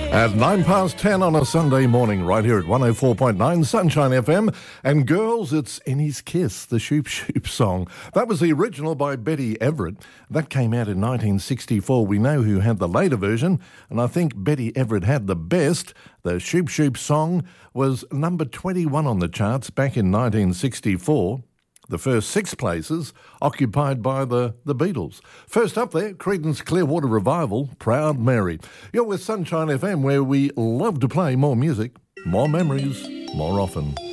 At 10:09 on a Sunday morning, right here at 104.9 Sunshine FM. And girls, it's Annie's Kiss, the Shoop Shoop song. That was the original by Betty Everett. That came out in 1964. We know who had the later version, and I think Betty Everett had the best. The Shoop Shoop song was number 21 on the charts back in 1964. The first 6 places occupied by the Beatles. First up there, Creedence Clearwater Revival, Proud Mary. You're with Sunshine FM, where we love to play more music, more memories, more often.